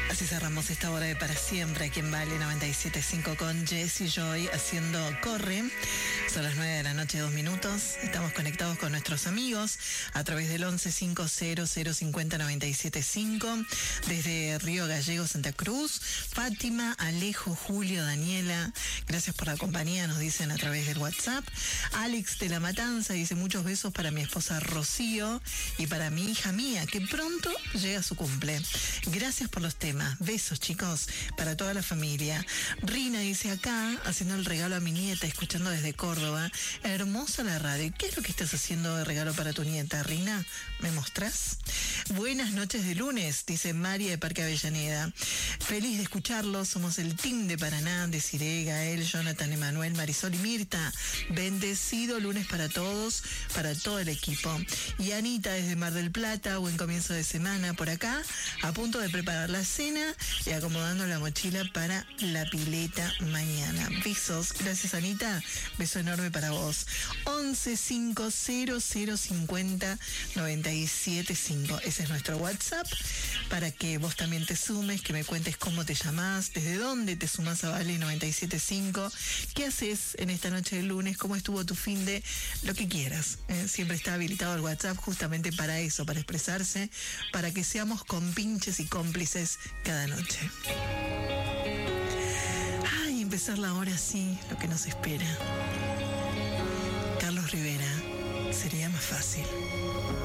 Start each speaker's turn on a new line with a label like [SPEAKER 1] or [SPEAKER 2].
[SPEAKER 1] Así cerramos esta hora de Para Siempre aquí en Vale 97.5 con Jessy Joy haciendo Corre. Son las 9 de la noche, 2 minutos. Estamos conectados con nuestros amigos a través del 1150050975 desde Río Gallego, Santa Cruz. Fátima, Alejo, Julio, Daniela, gracias por la compañía, nos dicen a través del WhatsApp. Alex de La Matanza dice muchos besos para mi esposa Rocío y para mi hija Mía, que pronto llega su cumple. Gracias por los temas. Besos, chicos, para toda la familia. Rina dice acá, haciendo el regalo a mi nieta, escuchando desde Córdoba. Hermosa la radio. ¿Qué es lo que estás haciendo de regalo para tu nieta, Rina? ¿Me mostrás? Buenas noches de lunes, dice María de Parque Avellaneda. Feliz de escucharlos. Somos el team de Paraná, de Cire, Gael, Jonathan, Emanuel, Marisol y Mirta. Bendecido lunes para todos, para todo el equipo. Y Anita desde Mar del Plata, buen comienzo de semana por acá, a punto de preparar la cena y acomodando la mochila para la pileta mañana. Besos, gracias Anita, beso enorme para vos. 1150050975, ese es nuestro WhatsApp, para que vos también te sumes, que me cuentes cómo te llamás, desde dónde te sumás a Vale 97.5, qué haces en esta noche de lunes, cómo estuvo tu fin de, lo que quieras. Siempre está habilitado el WhatsApp justamente para eso, para expresarse, para que seamos compinches y cómplices cada noche. Ay, empezar la hora así, lo que nos espera. Carlos Rivera, sería más fácil.